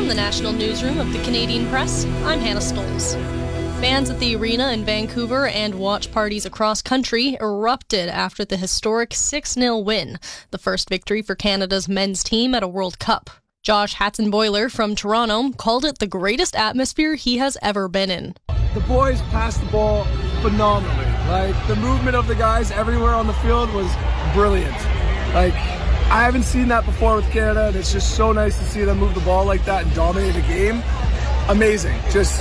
From the National Newsroom of the Canadian Press, I'm Hannah Stolz. Fans at the arena in Vancouver and watch parties across country erupted after the historic 6-0 win, the first victory for Canada's men's team at a World Cup. Josh Hatzenboiler from Toronto called it the greatest atmosphere he has ever been in. The boys passed the ball phenomenally. The movement of the guys everywhere on the field was brilliant. I haven't seen that before with Canada, and it's just so nice to see them move the ball like that and dominate a game. Amazing. Just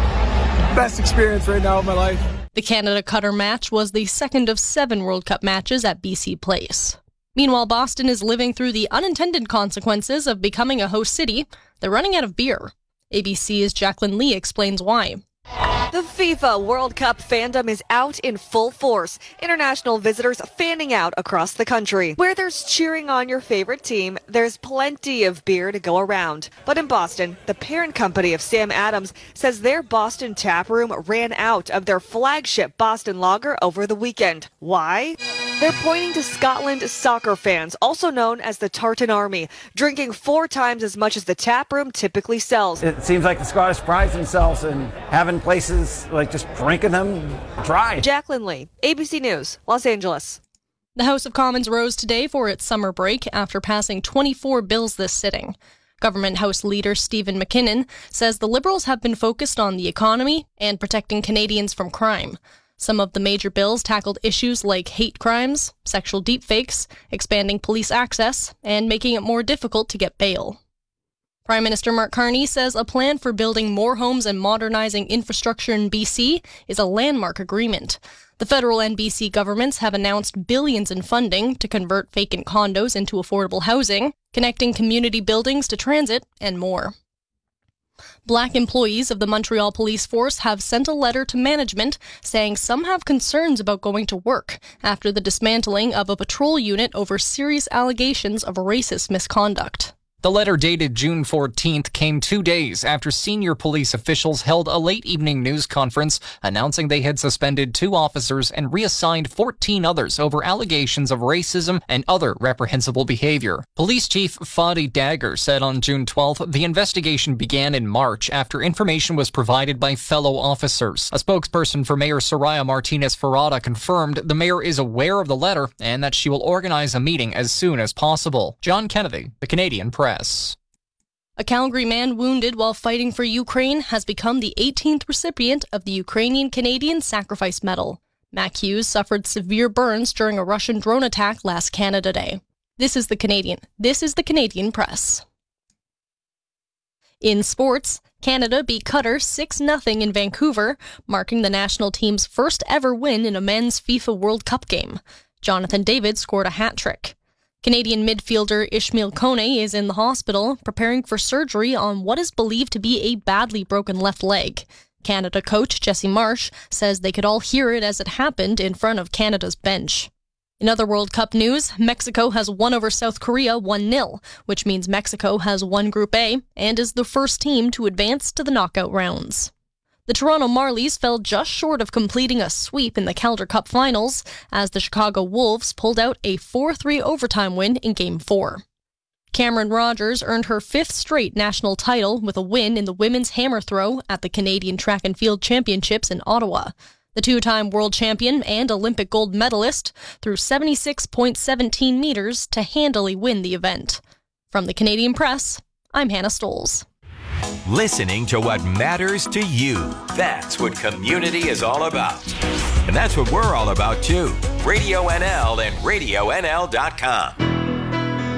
best experience right now of my life. The Canada-Qatar match was the second of 7 World Cup matches at BC Place. Meanwhile, Boston is living through the unintended consequences of becoming a host city. They're running out of beer. ABC's Jacqueline Lee explains why. The FIFA World Cup fandom is out in full force. International visitors fanning out across the country. Where there's cheering on your favorite team, there's plenty of beer to go around. But in Boston, the parent company of Sam Adams says their Boston tap room ran out of their flagship Boston Lager over the weekend. Why? They're pointing to Scotland soccer fans, also known as the Tartan Army, drinking 4 times as much as the tap room typically sells. It seems like the Scottish pride themselves in having places just drinking them dry. Jacqueline Lee, ABC News, Los Angeles. The House of Commons rose today for its summer break after passing 24 bills this sitting. Government House Leader Stephen McKinnon says the Liberals have been focused on the economy and protecting Canadians from crime. Some of the major bills tackled issues like hate crimes, sexual deepfakes, expanding police access, and making it more difficult to get bail. Prime Minister Mark Carney says a plan for building more homes and modernizing infrastructure in BC is a landmark agreement. The federal and BC governments have announced billions in funding to convert vacant condos into affordable housing, connecting community buildings to transit, and more. Black employees of the Montreal Police Force have sent a letter to management saying some have concerns about going to work after the dismantling of a patrol unit over serious allegations of racist misconduct. The letter dated June 14th came 2 days after senior police officials held a late evening news conference announcing they had suspended 2 officers and reassigned 14 others over allegations of racism and other reprehensible behavior. Police Chief Fadi Dagger said on June 12th the investigation began in March after information was provided by fellow officers. A spokesperson for Mayor Soraya Martinez-Ferrada confirmed the mayor is aware of the letter and that she will organize a meeting as soon as possible. John Kennedy, The Canadian Press. A Calgary man wounded while fighting for Ukraine has become the 18th recipient of the Ukrainian-Canadian Sacrifice Medal. Mac Hughes suffered severe burns during a Russian drone attack last Canada Day. This is the Canadian Press. In sports, Canada beat Qatar 6-0 in Vancouver, marking the national team's first ever win in a men's FIFA World Cup game. Jonathan David scored a hat-trick. Canadian midfielder Ishmael Kone is in the hospital, preparing for surgery on what is believed to be a badly broken left leg. Canada coach Jesse Marsh says they could all hear it as it happened in front of Canada's bench. In other World Cup news, Mexico has won over South Korea 1-0, which means Mexico has won Group A and is the first team to advance to the knockout rounds. The Toronto Marlies fell just short of completing a sweep in the Calder Cup finals as the Chicago Wolves pulled out a 4-3 overtime win in Game 4. Cameron Rogers earned her 5th straight national title with a win in the women's hammer throw at the Canadian Track and Field Championships in Ottawa. The 2-time world champion and Olympic gold medalist threw 76.17 meters to handily win the event. From the Canadian Press, I'm Hannah Stolz. Listening to what matters to you. That's what community is all about. And that's what we're all about, too. Radio NL and RadioNL.com.